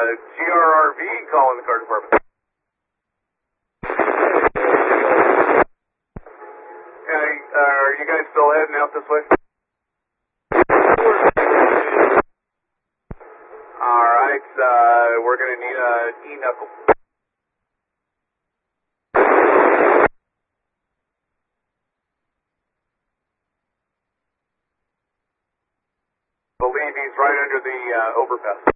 GRRV calling the car department. Okay, are you guys still heading out this way? Alright, we're going to need a E-knuckle. Believe he's right under the overpass.